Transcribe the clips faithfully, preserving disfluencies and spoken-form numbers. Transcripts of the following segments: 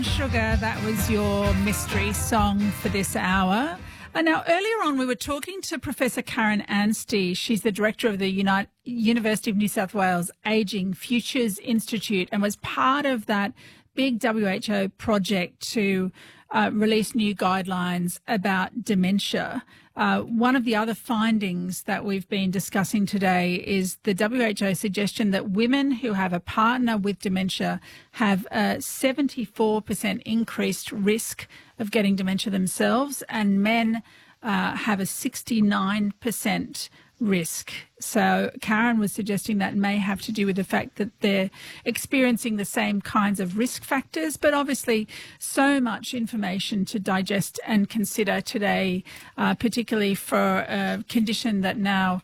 Sugar, that was your mystery song for this hour. And now, earlier on, we were talking to Professor Karen Anstey. She's the director of the Uni- University of New South Wales Ageing Futures Institute and was part of that big W H O project to uh, release new guidelines about dementia. Uh, one of the other findings that we've been discussing today is the W H O suggestion that women who have a partner with dementia have a seventy-four percent increased risk of getting dementia themselves, and men uh, have a sixty-nine percent risk. So Karen was suggesting that may have to do with the fact that they're experiencing the same kinds of risk factors, but obviously so much information to digest and consider today, uh, particularly for a condition that now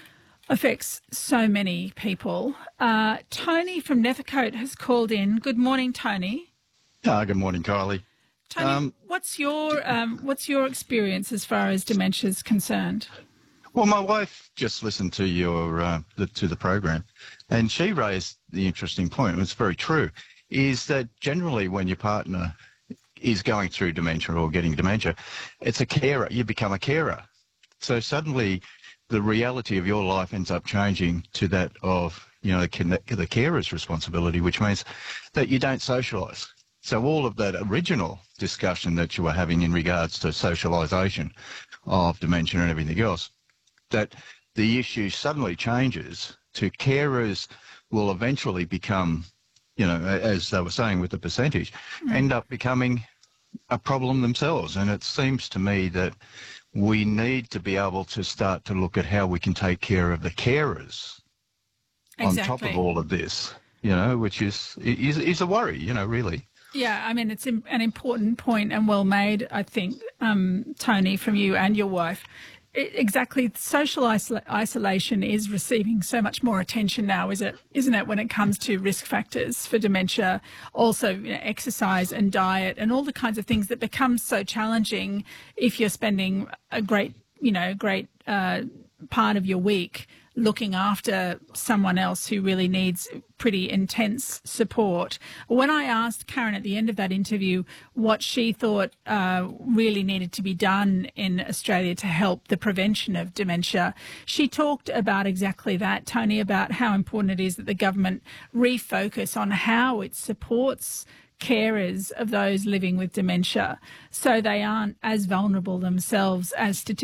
affects so many people. Uh, Tony from Nethercote has called in. Good morning, Tony. Uh, good morning, Kylie. Tony, um, what's your um, what's your experience as far as dementia is concerned? Well, my wife just listened to your uh, the, to the program, and she raised the interesting point, and it's very true, is that generally when your partner is going through dementia or getting dementia, it's a carer. You become a carer. So suddenly the reality of your life ends up changing to that of, you know, the, the carer's responsibility, which means that you don't socialise. So all of that original discussion that you were having in regards to socialisation of dementia and everything else, that the issue suddenly changes to carers will eventually become, you know, as they were saying with the percentage, mm. end up becoming a problem themselves. And it seems to me that we need to be able to start to look at how we can take care of the carers exactly. on top of all of this, you know, which is, is, is a worry, you know, really. Yeah, I mean, it's an important point and well made, I think, um, Tony, from you and your wife. It, exactly. Social isol- isolation is receiving so much more attention now, is it, isn't it, when it comes to risk factors for dementia, also you know, exercise and diet and all the kinds of things that become so challenging if you're spending a great, you know, great uh, part of your week looking after someone else who really needs pretty intense support. When I asked Karen at the end of that interview what she thought uh, really needed to be done in Australia to help the prevention of dementia, she talked about exactly that, Tony, about how important it is that the government refocus on how it supports carers of those living with dementia so they aren't as vulnerable themselves as statistics